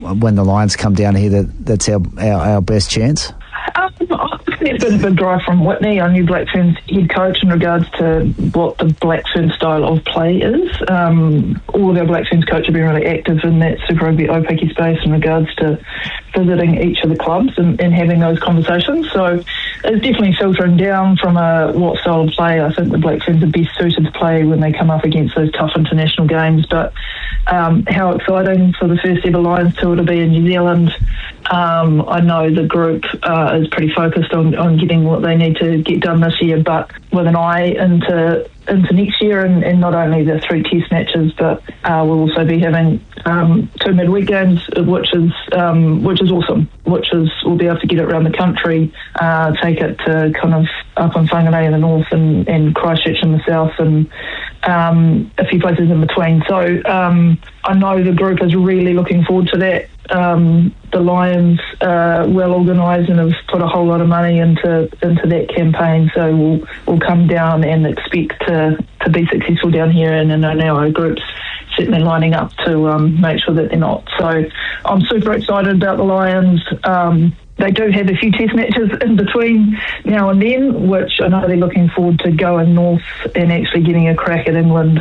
when the Lions come down here that's our best chance? I think there's been a big drive from Whitney, our new Black Ferns head coach, in regards to what the Black Ferns style of play is. All of our Black Ferns coaches have been really active in that Super Rugby Aupiki space in regards to visiting each of the clubs and having those conversations. So it's definitely filtering down from what style of play I think the Black Ferns are best suited to play when they come up against those tough international games. But how exciting for the first ever Lions tour to be in New Zealand. I know the group is pretty focused on getting what they need to get done this year, but with an eye into next year, and not only the 3 test matches, but we'll also be having 2 midweek games, which is awesome. We'll be able to get it around the country, take it to kind of up in Whangarei in the north and Christchurch in the south, and a few places in between. So I know the group is really looking forward to that. The Lions are well organised and have put a whole lot of money into that campaign, so we'll come down and expect to be successful down here, and I know our group's certainly lining up to make sure that they're not. So I'm super excited about the Lions. They do have a few test matches in between now and then, which I know they're looking forward to going north and actually getting a crack at England